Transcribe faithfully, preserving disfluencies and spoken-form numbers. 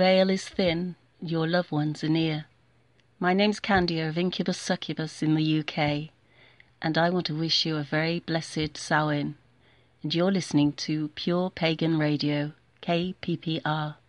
veil is thin, your loved ones are near. My name's Candia of Incubus Succubus in the U K, and I want to wish you a very blessed Samhain. And you're listening to Pure Pagan Radio, K P P R.